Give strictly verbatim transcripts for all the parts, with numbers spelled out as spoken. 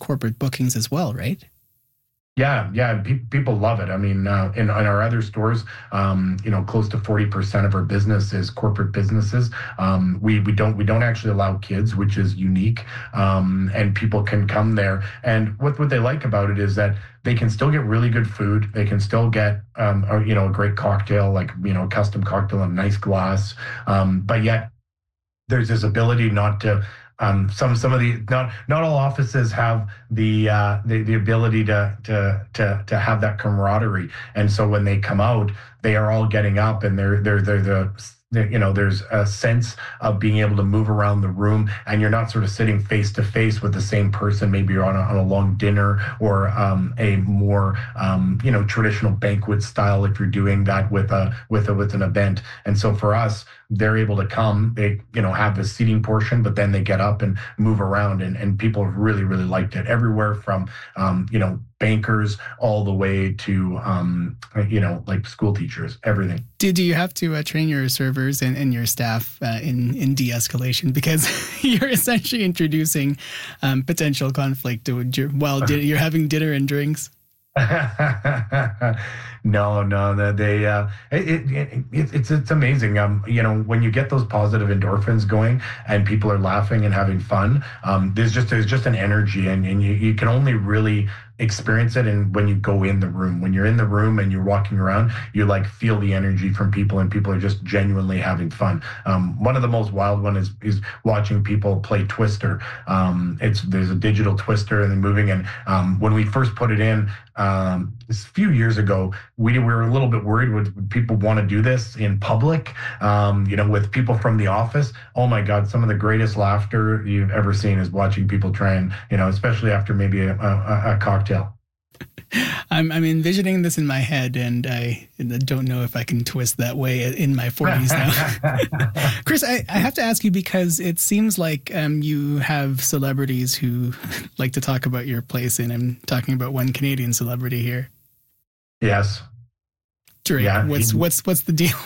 corporate bookings as well, right? Yeah, yeah, pe- people love it. I mean, uh, in, in our other stores, um, you know, close to forty percent of our business is corporate businesses. Um, we we don't we don't actually allow kids, which is unique, um, and people can come there. And what what they like about it is that they can still get really good food. They can still get, um, a, you know, a great cocktail, like you know, a custom cocktail in a nice glass, um, but yet there's this ability not to. Um, some some of the not not all offices have the uh, the, the ability to to to to have that camaraderie, and so when they come out, they are all getting up, and they're they're they're the you know, there's a sense of being able to move around the room, and you're not sort of sitting face to face with the same person. Maybe you're on a, on a long dinner or um, a more, um, you know, traditional banquet style if you're doing that with a with a with an event. And so for us, they're able to come, they, you know, have the seating portion, but then they get up and move around, and, and people have really, really liked it. Everywhere from, um, you know, bankers all the way to, um, you know, like school teachers, everything. Do, do you have to uh, train your servers and, and your staff uh, in, in de-escalation? Because you're essentially introducing um, potential conflict to, while di- you're having dinner and drinks. no, no, they, uh, it, it, it, it's, it's amazing. Um, you know, when you get those positive endorphins going and people are laughing and having fun, um, there's just, there's just an energy, and, and you, you can only really experience it. And when you go in the room, when you're in the room and you're walking around, you like feel the energy from people, and people are just genuinely having fun. Um, one of the most wild one is, is watching people play Twister. Um, it's, there's a digital Twister and then moving. And, um, when we first put it in, um, a few years ago, we, we were a little bit worried, would, would people want to do this in public? Um, you know, with people from the office. Oh my God, some of the greatest laughter you've ever seen is watching people try and, you know, especially after maybe a, a, a cocktail. I'm I'm envisioning this in my head, and I don't know if I can twist that way in my forties now. Chris, I, I have to ask you, because it seems like um, you have celebrities who like to talk about your place, and I'm talking about one Canadian celebrity here. Yes. Drake. Yeah, what's he, what's what's the deal?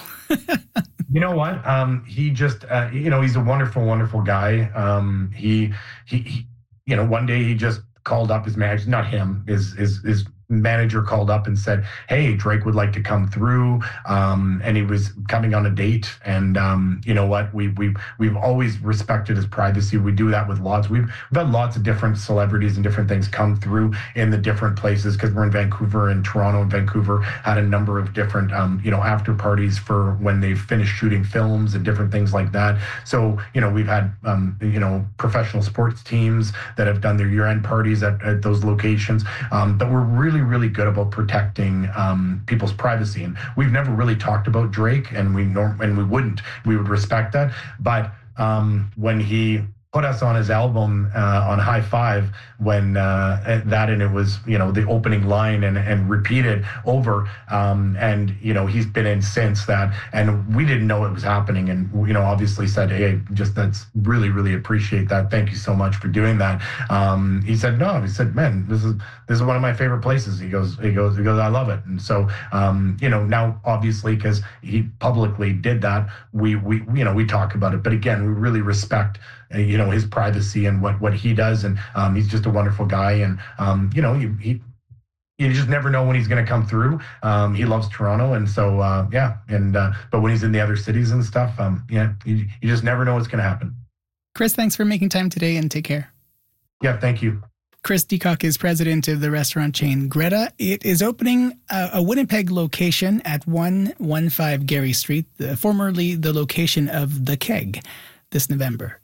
You know what? Um, he just, uh, you know, he's a wonderful, wonderful guy. Um, he, he, he, you know, one day he just called up his manager, not him, his, his, his manager called up and said, hey, Drake would like to come through. Um, and he was coming on a date. And um, you know what? We, we, we've always respected his privacy. We do that with lots. We've, we've had lots of different celebrities and different things come through in the different places, because we're in Vancouver, and Toronto and Vancouver had a number of different, um, you know, after parties for when they've finished shooting films and different things like that. So, you know, we've had, um, you know, professional sports teams that have done their year-end parties at, at those locations. Um, but we're really, really good about protecting um, people's privacy, and we've never really talked about Drake, and we norm- and we wouldn't. We would respect that, but um, when he put us on his album uh, on High Five, when uh, that and it was, you know, the opening line and, and repeated over. Um, and, you know, he's been in since that, and we didn't know it was happening. And, you know, obviously said, hey, just that's really, really appreciate that. Thank you so much for doing that. Um, he said, no, he said, man, this is, this is one of my favorite places. He goes, he goes, he goes, I love it. And so, um, you know, now obviously, because he publicly did that, we, we, you know, we talk about it, but again, we really respect, you know, his privacy and what, what he does. And um, he's just a wonderful guy. And, um, you know, he, he, you just never know when he's going to come through. Um, he loves Toronto. And so, uh, yeah. And, uh, but when he's in the other cities and stuff, um, yeah, you, you just never know what's going to happen. Chris, thanks for making time today, and take care. Yeah, thank you. Chris Decock is president of the restaurant chain Greta. It is opening a, a Winnipeg location at one fifteen Gary Street, the, formerly the location of The Keg, this November.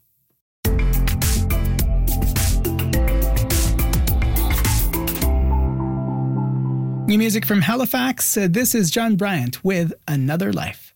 New music from Halifax. Uh, this is John Bryant with Another Life.